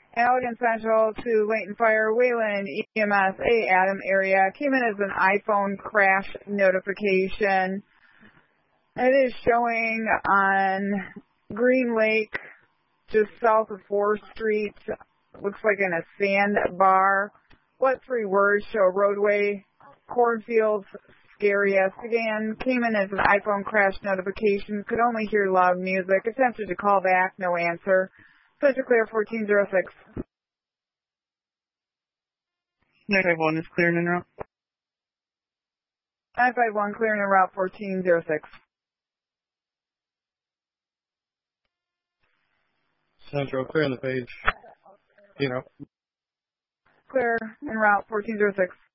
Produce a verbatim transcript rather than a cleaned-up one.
Allegan Central to Layton Fire, Wayland E M S A Adam area. Came in as an iPhone crash notification. It is showing on Green Lake, just south of fourth Street. Looks like in a sandbar. What three words show roadway, cornfields, scariest. Again, came in as an iPhone crash notification. Could only hear loud music. Attempted to call back, no answer. Such a clear fourteen oh six. nine five one is clearing en route. nine five one clearing en route fourteen oh six. Central, clear on the page. You know. Clear en route fourteen oh six.